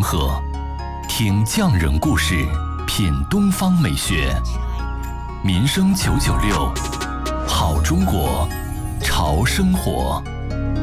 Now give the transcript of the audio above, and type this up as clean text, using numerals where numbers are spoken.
河，听匠人故事，品东方美学。民生996，好中国，潮生活。